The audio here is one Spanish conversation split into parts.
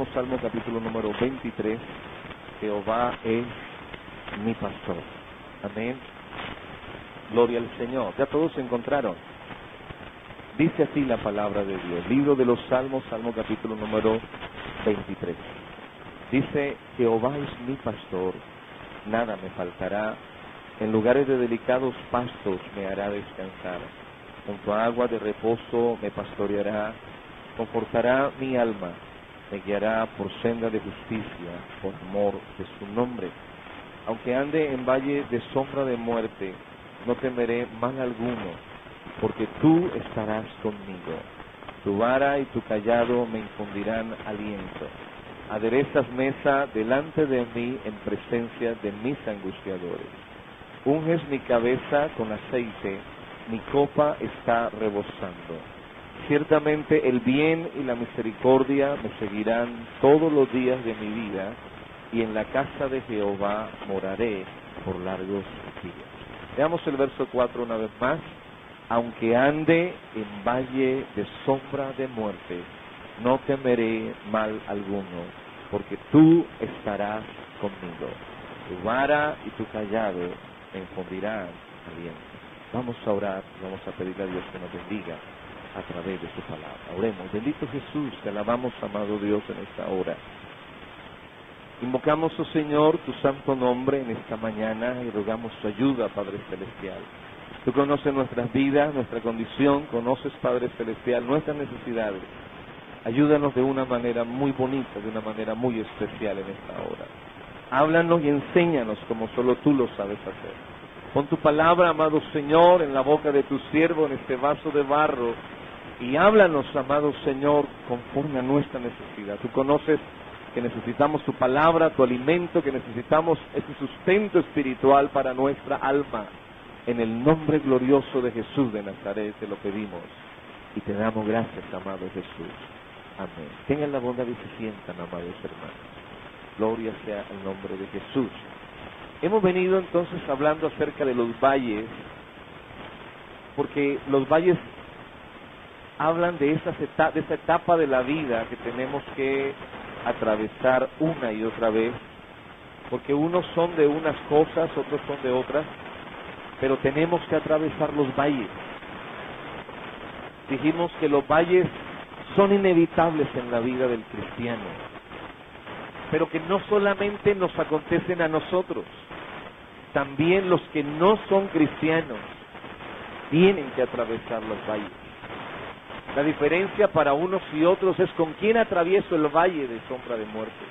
leemos Salmo capítulo número 23. Jehová es mi pastor. Amén. Gloria al Señor. Ya todos se encontraron. Dice así la palabra de Dios. Libro de los Salmos, Salmo capítulo número 23. Dice: Jehová es mi pastor, nada me faltará. En lugares de delicados pastos me hará descansar. Junto a agua de reposo me pastoreará. Confortará mi alma. Me guiará por senda de justicia, por amor de su nombre. Aunque ande en valle de sombra de muerte, no temeré mal alguno, porque tú estarás conmigo. Tu vara y tu cayado me infundirán aliento. Aderezas mesa delante de mí en presencia de mis angustiadores. Unges mi cabeza con aceite, mi copa está rebosando. Ciertamente el bien y la misericordia me seguirán todos los días de mi vida, y en la casa de Jehová moraré por largos días. Veamos el verso 4 una vez más. Aunque ande en valle de sombra de muerte, no temeré mal alguno, porque tú estarás conmigo. Tu vara y tu cayado me infundirán aliento. Vamos a orar, vamos a pedirle a Dios que nos bendiga a través de su palabra. Oremos. Bendito Jesús, te alabamos, amado Dios, en esta hora. Invocamos, oh Señor, tu santo nombre en esta mañana y rogamos tu ayuda, Padre Celestial. Tú conoces nuestras vidas, nuestra condición, conoces, Padre Celestial, nuestras necesidades. Ayúdanos de una manera muy bonita, de una manera muy especial en esta hora. Háblanos y enséñanos como solo tú lo sabes hacer. Pon tu palabra, amado Señor, en la boca de tu siervo, en este vaso de barro, y háblanos, amado Señor, conforme a nuestra necesidad. Tú conoces que necesitamos tu palabra, tu alimento, que necesitamos ese sustento espiritual para nuestra alma. En el nombre glorioso de Jesús de Nazaret te lo pedimos y te damos gracias, amado Jesús. Amén. Tengan la bondad y se sientan, amados hermanos. Gloria sea el nombre de Jesús. Hemos venido entonces hablando acerca de los valles, porque los valles hablan de esa etapa de la vida que tenemos que atravesar una y otra vez, porque unos son de unas cosas, otros son de otras, pero tenemos que atravesar los valles. Dijimos que los valles son inevitables en la vida del cristiano, pero que no solamente nos acontecen a nosotros, también los que no son cristianos tienen que atravesar los valles. La diferencia para unos y otros es con quién atravieso el valle de sombra de muerte.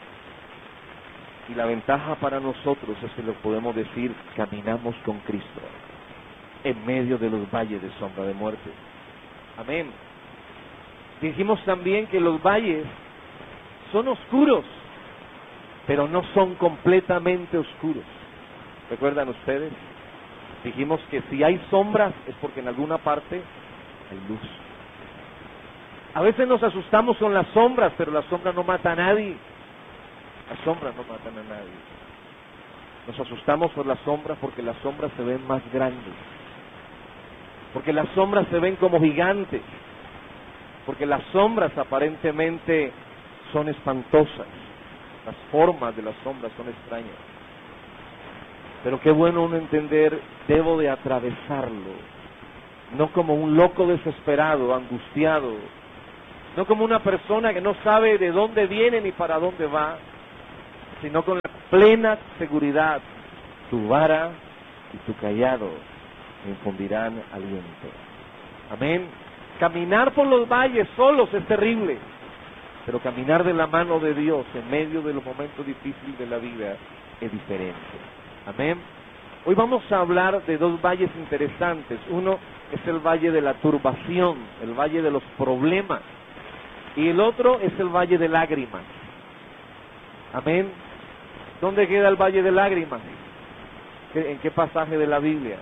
Y la ventaja para nosotros es que lo podemos decir, caminamos con Cristo en medio de los valles de sombra de muerte. Amén. Dijimos también que los valles son oscuros, pero no son completamente oscuros. ¿Recuerdan ustedes? Dijimos que si hay sombras es porque en alguna parte hay luz. A veces nos asustamos con las sombras, pero la sombra no mata a nadie. Las sombras no matan a nadie. Nos asustamos por las sombras porque las sombras se ven más grandes. Porque las sombras se ven como gigantes. Porque las sombras aparentemente son espantosas. Las formas de las sombras son extrañas. Pero qué bueno uno entender, debo de atravesarlo. No como un loco desesperado, angustiado. No como una persona que no sabe de dónde viene ni para dónde va, sino con la plena seguridad. Tu vara y tu cayado me infundirán aliento. Amén. Caminar por los valles solos es terrible, pero caminar de la mano de Dios en medio de los momentos difíciles de la vida es diferente. Amén. Hoy vamos a hablar de dos valles interesantes. Uno es el valle de la turbación, el valle de los problemas. Y el otro es el valle de lágrimas. Amén. ¿Dónde queda el valle de lágrimas? ¿En qué pasaje de la Biblia?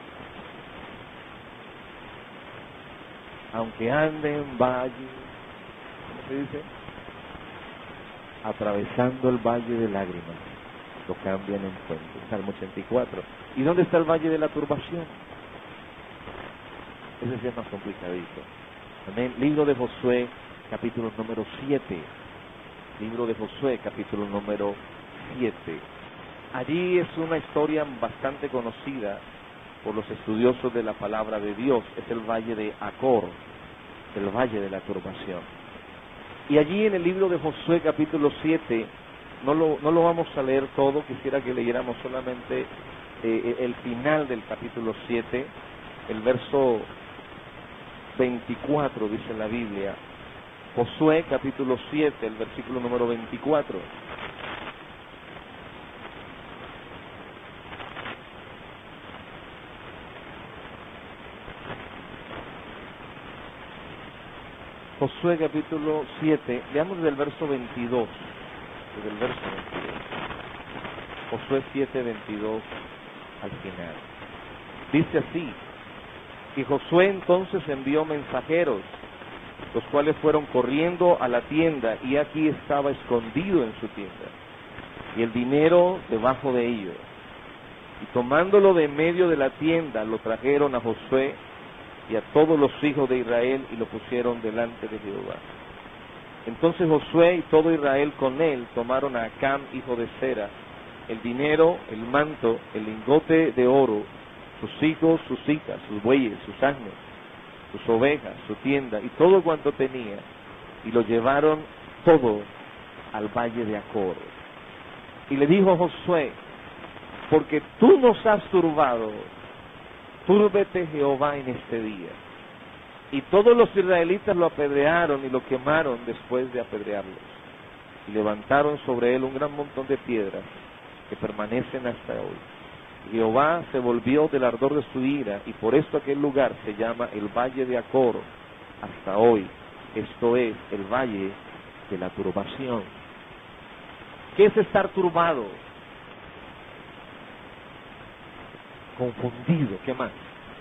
Aunque ande en valle, ¿cómo se dice? Atravesando el valle de lágrimas, lo cambian en fuente. Salmo 84. ¿Y dónde está el valle de la turbación? Ese sí es más complicadito. Amén. Libro de Josué, capítulo número 7. Libro de Josué, capítulo número 7. Allí es una historia bastante conocida por los estudiosos de la palabra de Dios. Es el valle de Acor, el valle de la turbación. Y allí en el libro de Josué, capítulo 7, no lo vamos a leer todo, quisiera que leyéramos solamente el final del capítulo 7, el verso 24, dice la Biblia. Josué, capítulo 7, el versículo número 24. Josué, capítulo 7, leamos desde el verso 22. Desde el verso 22. Josué 7, 22 al final. Dice así: y Josué entonces envió mensajeros, los cuales fueron corriendo a la tienda, y aquí estaba escondido en su tienda, y el dinero debajo de ellos. Y tomándolo de medio de la tienda, lo trajeron a Josué y a todos los hijos de Israel, y lo pusieron delante de Jehová. Entonces Josué y todo Israel con él tomaron a Acán, hijo de Zera, el dinero, el manto, el lingote de oro, sus hijos, sus hijas, sus bueyes, sus asnos, sus ovejas, su tienda y todo cuanto tenía, y lo llevaron todo al valle de Acor. Y le dijo Josué: porque tú nos has turbado, túrbete Jehová en este día. Y todos los israelitas lo apedrearon y lo quemaron después de apedrearlos, y levantaron sobre él un gran montón de piedras que permanecen hasta hoy. Jehová se volvió del ardor de su ira, y por esto aquel lugar se llama el Valle de Acor hasta hoy. Esto es el Valle de la Turbación. ¿Qué es estar turbado? Confundido. ¿Qué más?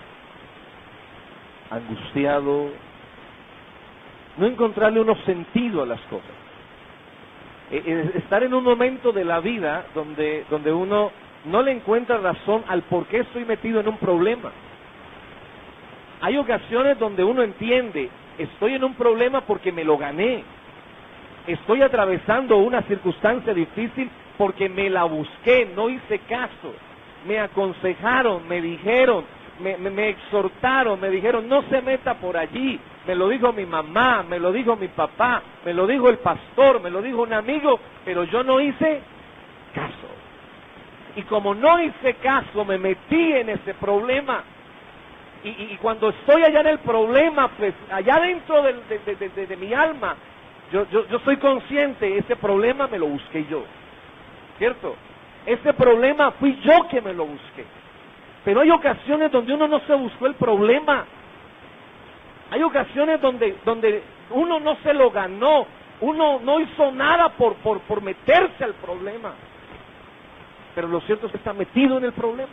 Angustiado. No encontrarle unos sentido a las cosas. Estar en un momento de la vida donde uno no le encuentra razón al por qué estoy metido en un problema. Hay ocasiones donde uno entiende: estoy en un problema porque me lo gané. Estoy atravesando una circunstancia difícil porque me la busqué, no hice caso. Me aconsejaron, me dijeron, me exhortaron, me dijeron: no se meta por allí. Me lo dijo mi mamá, me lo dijo mi papá, me lo dijo el pastor, me lo dijo un amigo, pero yo no hice caso. Y como no hice caso, me metí en ese problema. Y cuando estoy allá en el problema, pues allá dentro de mi alma, yo soy consciente: ese problema me lo busqué yo, ¿cierto? Ese problema fui yo que me lo busqué. Pero hay ocasiones donde uno no se buscó el problema. Hay ocasiones donde uno no se lo ganó, uno no hizo nada por meterse al problema. Pero lo cierto es que está metido en el problema.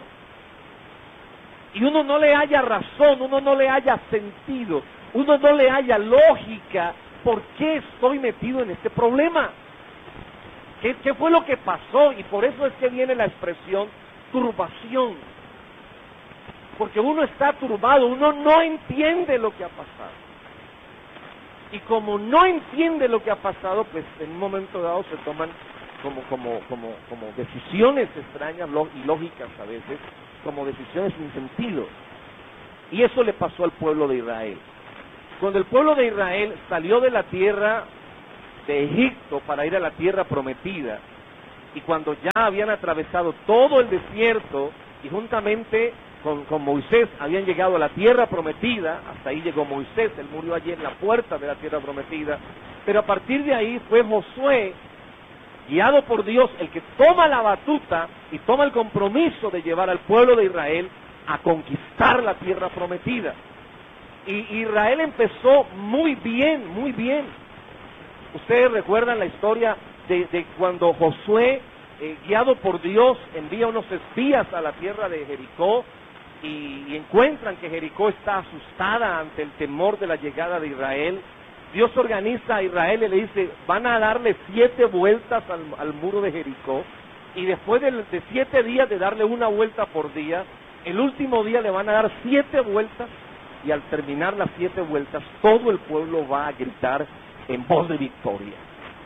Y uno no le halla razón, uno no le halla sentido, uno no le halla lógica. ¿Por qué estoy metido en este problema? ¿Qué fue lo que pasó? Y por eso es que viene la expresión turbación. Porque uno está turbado, uno no entiende lo que ha pasado. Y como no entiende lo que ha pasado, pues en un momento dado se toman como decisiones extrañas y lógicas a veces, como decisiones sin sentido. Y eso le pasó al pueblo de Israel. Cuando el pueblo de Israel salió de la tierra de Egipto para ir a la tierra prometida, y cuando ya habían atravesado todo el desierto y juntamente con Moisés habían llegado a la tierra prometida, hasta ahí llegó Moisés, él murió allí en la puerta de la tierra prometida, pero a partir de ahí fue Josué, guiado por Dios, el que toma la batuta y toma el compromiso de llevar al pueblo de Israel a conquistar la tierra prometida. Y Israel empezó muy bien, muy bien. Ustedes recuerdan la historia de cuando Josué, guiado por Dios, envía unos espías a la tierra de Jericó y encuentran que Jericó está asustada ante el temor de la llegada de Israel. Dios organiza a Israel y le dice: van a darle 7 vueltas al muro de Jericó, y después de 7 días de darle una vuelta por día, el último día le van a dar 7 vueltas, y al terminar las 7 vueltas todo el pueblo va a gritar en voz de victoria.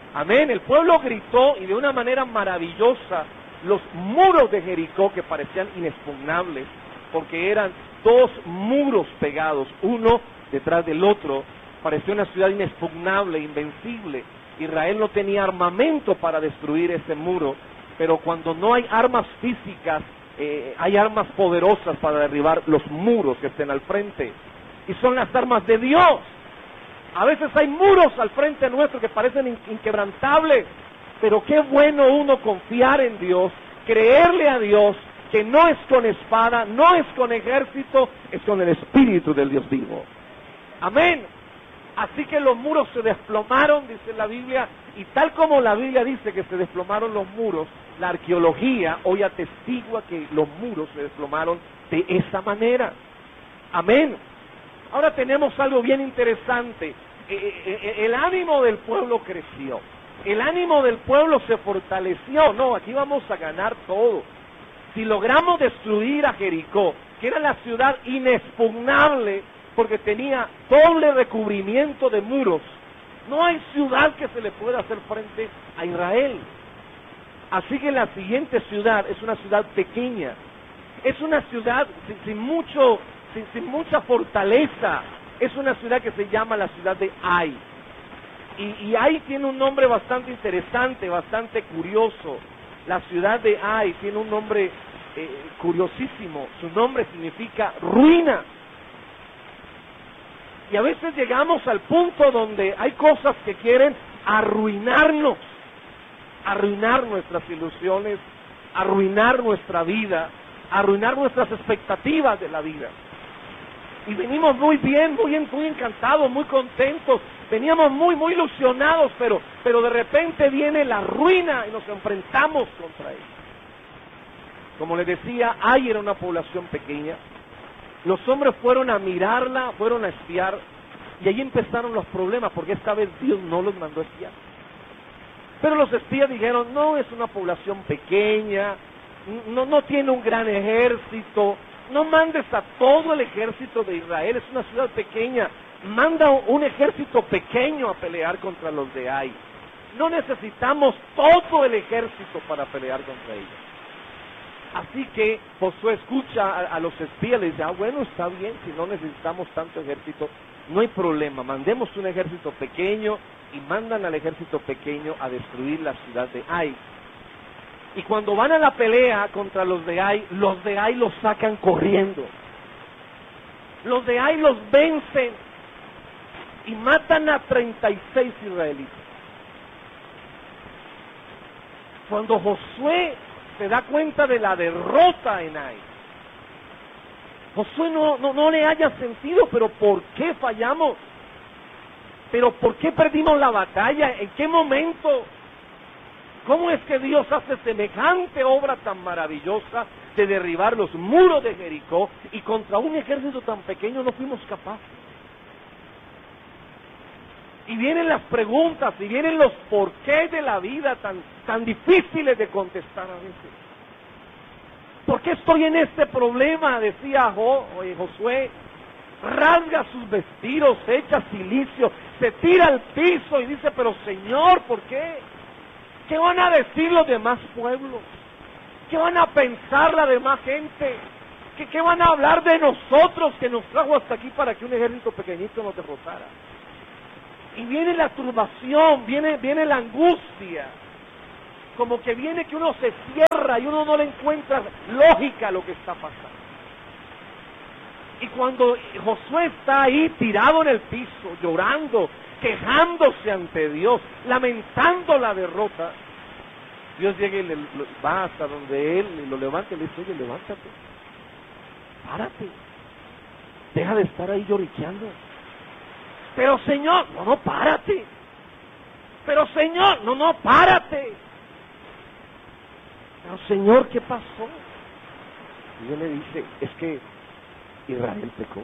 Amén. El pueblo gritó y de una manera maravillosa los muros de Jericó, que parecían inexpugnables, porque eran dos muros pegados, uno detrás del otro, parecía una ciudad inexpugnable, invencible. Israel no tenía armamento para destruir ese muro, pero cuando no hay armas físicas, hay armas poderosas para derribar los muros que estén al frente, y son las armas de Dios. A veces hay muros al frente nuestro que parecen inquebrantables, pero qué bueno uno confiar en Dios, creerle a Dios, que no es con espada, no es con ejército, es con el Espíritu del Dios vivo. Amén. Así que los muros se desplomaron, dice la Biblia, y tal como la Biblia dice que se desplomaron los muros, la arqueología hoy atestigua que los muros se desplomaron de esa manera. Amén. Ahora tenemos algo bien interesante. El ánimo del pueblo creció. El ánimo del pueblo se fortaleció. No, aquí vamos a ganar todo. Si logramos destruir a Jericó, que era la ciudad inexpugnable, porque tenía doble recubrimiento de muros, no hay ciudad que se le pueda hacer frente a Israel. Así que la siguiente ciudad es una ciudad pequeña, es una ciudad sin mucha fortaleza, es una ciudad que se llama la ciudad de Ai. Y Ai tiene un nombre bastante interesante, bastante curioso. La ciudad de Ai tiene un nombre curiosísimo, su nombre significa ruina. Y a veces llegamos al punto donde hay cosas que quieren arruinarnos, arruinar nuestras ilusiones, arruinar nuestra vida, arruinar nuestras expectativas de la vida. Y venimos muy bien, muy encantados, muy contentos, veníamos muy ilusionados, pero de repente viene la ruina y nos enfrentamos contra ella. Como les decía, Ai era una población pequeña. Los hombres fueron a mirarla, fueron a espiar, y ahí empezaron los problemas, porque esta vez Dios no los mandó a espiar. Pero los espías dijeron, no, es una población pequeña, no tiene un gran ejército, no mandes a todo el ejército de Israel, es una ciudad pequeña, manda un ejército pequeño a pelear contra los de Ai. No necesitamos todo el ejército para pelear contra ellos. Así que Josué escucha a los espías y le dice, bueno, está bien, si no necesitamos tanto ejército, no hay problema, mandemos un ejército pequeño, y mandan al ejército pequeño a destruir la ciudad de Ai. Y cuando van a la pelea contra los de Ai los sacan corriendo. Los de Ai los vencen y matan a 36 israelitas. Cuando Josué se da cuenta de la derrota en Ai, Josué no le haya sentido, pero ¿por qué fallamos? ¿Pero por qué perdimos la batalla? ¿En qué momento? ¿Cómo es que Dios hace semejante obra tan maravillosa de derribar los muros de Jericó y contra un ejército tan pequeño no fuimos capaces? Y vienen las preguntas, y vienen los porqués de la vida tan difíciles de contestar a veces. ¿Por qué estoy en este problema? Decía Josué. Rasga sus vestidos, echa silicio, se tira al piso y dice, pero Señor, ¿por qué? ¿Qué van a decir los demás pueblos? ¿Qué van a pensar la demás gente? ¿Qué van a hablar de nosotros que nos trajo hasta aquí para que un ejército pequeñito nos derrotara? Y viene la turbación, viene la angustia, como que viene que uno se cierra y uno no le encuentra lógica a lo que está pasando. Y cuando Josué está ahí tirado en el piso, llorando, quejándose ante Dios, lamentando la derrota, Dios llega y va hasta donde él y lo levanta y le dice, oye, levántate, párate, deja de estar ahí lloriqueando. Pero Señor, no, párate. Pero Señor, no, párate. Pero Señor, ¿qué pasó? Y él le dice, es que Israel pecó.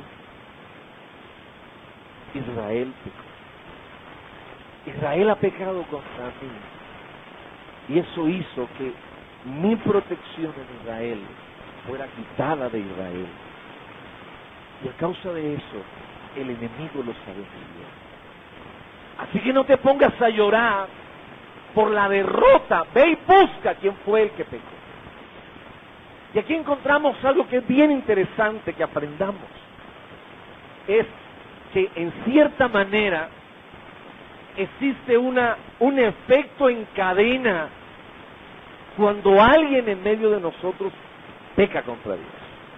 Israel pecó. Israel ha pecado contra mí. Y eso hizo que mi protección en Israel fuera quitada de Israel. Y a causa de eso, el enemigo los ha vencido. Así que no te pongas a llorar por la derrota, ve y busca quién fue el que pecó. Y aquí encontramos algo que es bien interesante que aprendamos. Es que en cierta manera existe un efecto en cadena cuando alguien en medio de nosotros peca contra Dios.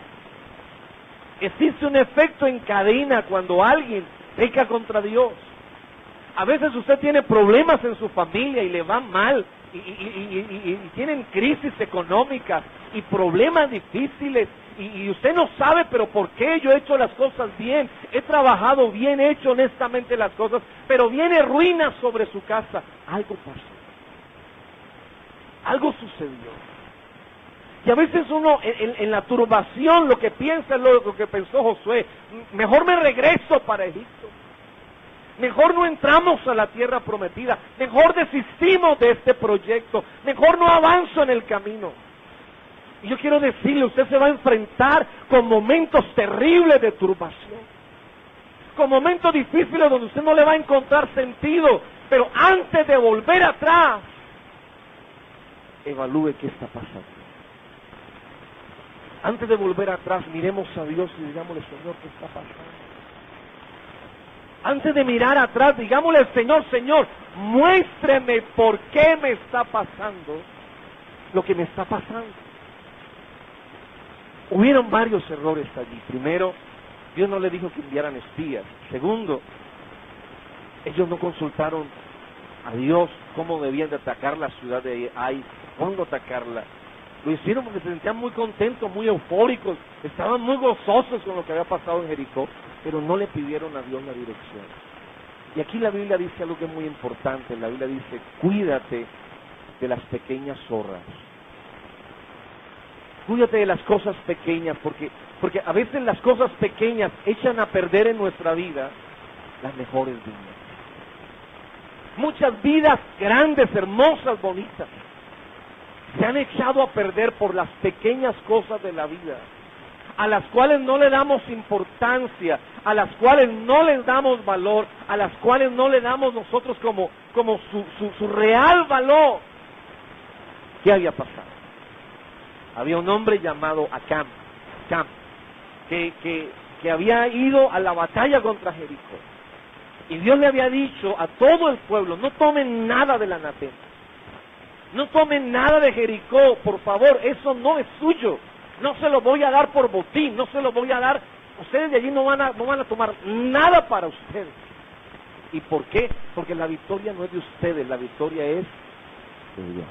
Existe un efecto en cadena cuando alguien peca contra Dios. A veces usted tiene problemas en su familia y le va mal, y tienen crisis económicas y problemas difíciles, y usted no sabe, pero ¿por qué? Yo he hecho las cosas bien, he trabajado bien, he hecho honestamente las cosas, pero viene ruina sobre su casa. Algo pasó, algo sucedió. Y a veces uno en la turbación lo que piensa es lo que pensó Josué: mejor me regreso para Egipto, mejor no entramos a la tierra prometida, mejor desistimos de este proyecto, mejor no avanzo en el camino. Y yo quiero decirle, usted se va a enfrentar con momentos terribles de turbación, con momentos difíciles donde usted no le va a encontrar sentido, pero antes de volver atrás, evalúe qué está pasando. Antes de volver atrás, miremos a Dios y digámosle: Señor, ¿qué está pasando? Antes de mirar atrás, digámosle al Señor: Señor, muéstreme por qué me está pasando lo que me está pasando. Hubieron varios errores allí. Primero, Dios no le dijo que enviaran espías. Segundo, ellos no consultaron a Dios cómo debían de atacar la ciudad de Ai, cuándo atacarla. Lo hicieron porque se sentían muy contentos, muy eufóricos, estaban muy gozosos con lo que había pasado en Jericó, pero no le pidieron a Dios la dirección. Y aquí la Biblia dice algo que es muy importante. La Biblia dice: cuídate de las pequeñas zorras. Cuídate de las cosas pequeñas, porque a veces las cosas pequeñas echan a perder en nuestra vida las mejores vidas. Muchas vidas grandes, hermosas, bonitas, se han echado a perder por las pequeñas cosas de la vida, a las cuales no le damos importancia, a las cuales no les damos valor, a las cuales no le damos nosotros como su real valor. ¿Qué había pasado? Había un hombre llamado Acán, que había ido a la batalla contra Jericó. Y Dios le había dicho a todo el pueblo: no tomen nada del anatema, no tomen nada de Jericó, por favor, eso no es suyo, no se lo voy a dar por botín, no se lo voy a dar, ustedes de allí no van a tomar nada para ustedes. ¿Y por qué? Porque la victoria no es de ustedes, la victoria es de Dios.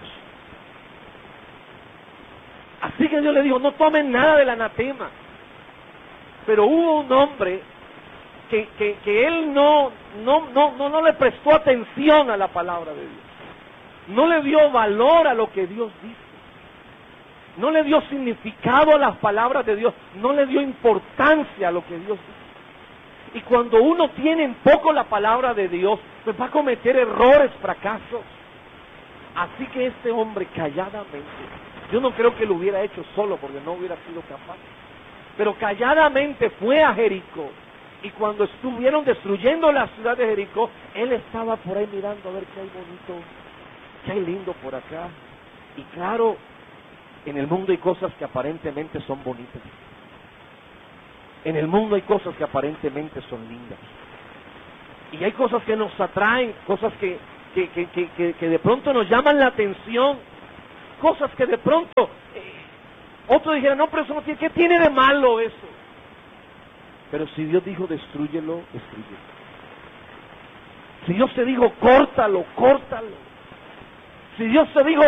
Así que Dios le dijo: no tomen nada del anatema. Pero hubo un hombre que él no le prestó atención a la palabra de Dios. No le dio valor a lo que Dios dice. No le dio significado a las palabras de Dios. No le dio importancia a lo que Dios dice. Y cuando uno tiene en poco la palabra de Dios, pues va a cometer errores, fracasos. Así que este hombre calladamente, yo no creo que lo hubiera hecho solo porque no hubiera sido capaz, pero calladamente fue a Jericó. Y cuando estuvieron destruyendo la ciudad de Jericó, él estaba por ahí mirando a ver qué hay bonito, qué hay lindo por acá. Y claro, en el mundo hay cosas que aparentemente son bonitas. En el mundo hay cosas que aparentemente son lindas. Y hay cosas que nos atraen, cosas que de pronto nos llaman la atención, cosas que de pronto otros dijeran: no, pero eso no tiene, ¿qué tiene de malo eso? Pero si Dios dijo destrúyelo, destrúyelo. Si Dios te dijo córtalo, córtalo. Si Dios te dijo